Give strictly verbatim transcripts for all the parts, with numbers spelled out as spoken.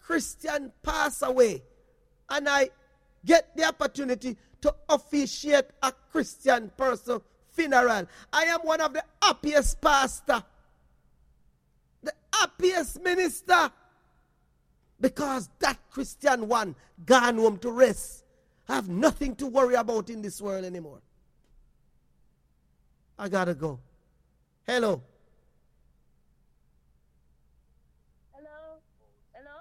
Christian pass away and I get the opportunity to officiate a Christian person funeral, I am one of the happiest pastor, the happiest minister, because that Christian one gone home to rest. I have nothing to worry about in this world anymore. I gotta go. Hello. Hello. Hello.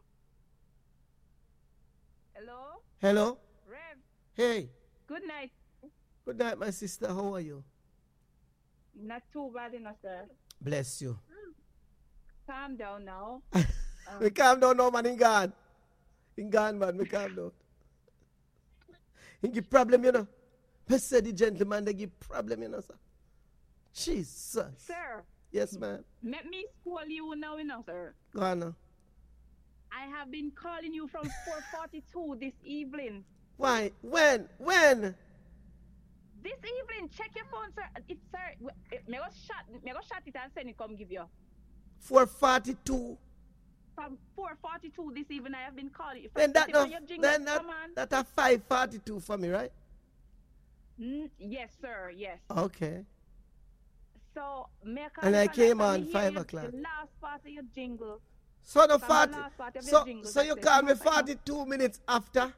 Hello. Hello. Rev. Hey. Good night. Good night, my sister. How are you? Not too bad enough, sir. Bless you. Calm down now. We um, calm down now, man. In gone. In gone, man. We calm down. He give problem, you know. I said the gentleman, they give problem, you know, sir. Jesus. Sir. Yes, ma'am. Let me call you now, you know, sir. Go on now. I have been calling you from four forty-two this evening. Why? When? When? This evening, check your phone, sir. It's, sir, me go shot, me go shot it and send it, come give you. four forty-two. From four forty-two this evening, I have been calling you. Then that, no, then that, that a five forty-two for me, right? Mm, yes, sir, yes. Okay. So, me and I came on five o'clock. The last part of your jingle. So the forty. So, so you called me forty-two minutes after.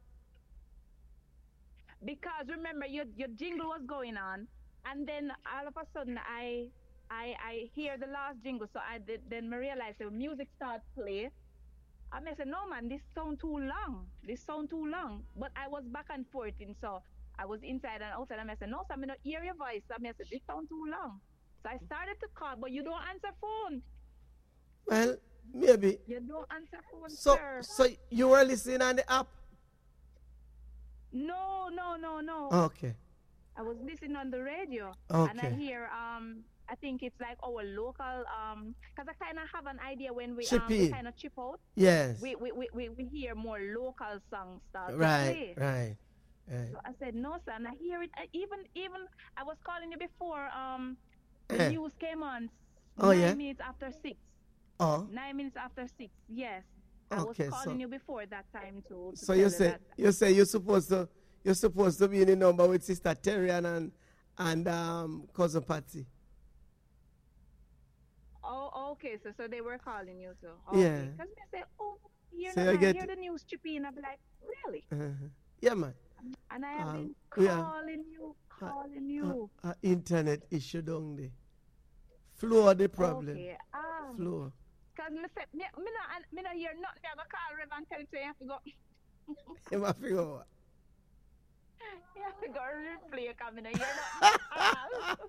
Because remember, your your jingle was going on, and then all of a sudden I I I hear the last jingle, so I did, then I realized the music started play. I said, no man, this sound too long. This sound too long. But I was back and forth, and so I was inside and outside, and I said, no, so I'm not hear your voice. I said, this sound too long. So I started to call, but you don't answer phone. Well, maybe. You don't answer phone, so, sir. So you were listening on the app? No, no, no, no. Okay. I was listening on the radio. Okay. And I hear, um, I think it's like our local, um, because I kind of have an idea when we, um, we kind of chip out. Yes. We, we, we, we, we hear more local songs start right, to play. Right, right. So I said, no, sir. And I hear it. I, even, even, I was calling you before, um, the eh. news came on. Oh, nine yeah? minutes after six. Oh. Nine minutes after six, yes. I okay, was calling so, you before that time to, to So you say you say you're supposed to you're supposed to be in the number with Sister Terrian and and um cousin Patsy. Oh, okay. So so they were calling you too. Okay. Yeah. Because they say, oh, you so know, I I get hear the news chipping. I'll be like, really? Uh-huh. Yeah, man. And I have um, been calling you, calling uh, you. Uh, uh, internet issue down there. Flow the problem. Okay. Ah. Flow. Because me say, me, me not, me not hear nothing. I go call Rev and tell him, so you have to go. You have to go. You have to go replay, because me not hear nothing.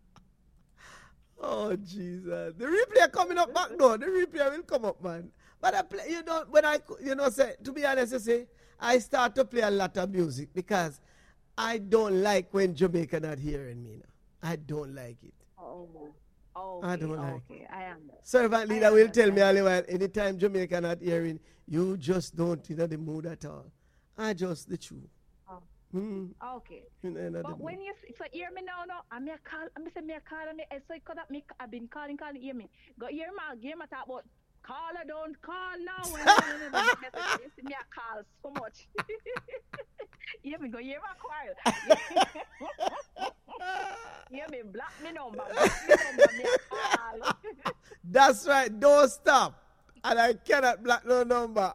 Oh, Jesus. The replay coming up back though. The replay will come up, man. But I play, you know, when I, you know, say, to be honest, you say, I start to play a lot of music because I don't like when Jamaica not hearing me now. I don't like it. Oh, okay, I don't like okay, I am. Servant leader will tell me all the while, anytime Jamaica not hearing, you just don't in the mood at all. I just the truth. Oh. Mm. Okay. You know, but when you so hear me now, no, I'm here call. I'm say me call me. So because that me, I've been calling, calling. Hear me. Go hear me. Hear me talk about call or don't call now. You see me a call so much. Hear me. Go hear my call. Hear me. Block me number. Block me number. Me a call. That's right. Don't stop. And I cannot block no number.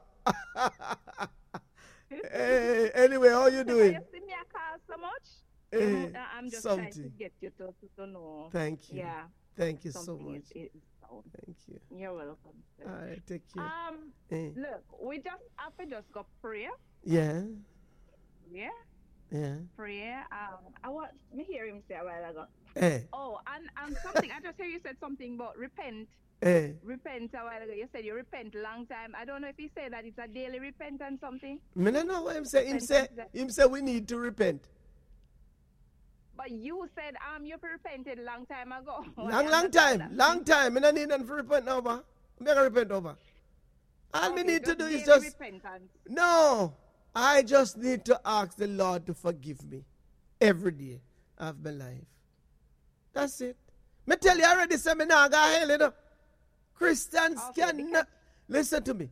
Hey, anyway, how you doing? You see me a call so much? Hey, I'm just something. trying to get you to, to, to know. Thank you. Yeah. Thank you so much. Is, is Thank you. You're welcome. All right, take care. Um, hey. Look, we just have to just go prayer. Yeah. Yeah. Yeah. Prayer. Um, I want me hear him say a while ago. Hey. Oh, and and something. I just hear you said something about repent. Hey. Repent a while ago. You said you repent long time. I don't know if he said that it's a daily repentance something. Me no know what him say. Him say him say we need to repent. But you said um you repented long time ago. Long, long time. That. Long time. Me no need nothing for repent over. Me gonna repent over. All okay, me need to do is just repentance. No. I just need to ask the Lord to forgive me every day of my life. That's it. Me tell you already, say me now go hell, you know. Christians okay, cannot, listen to me,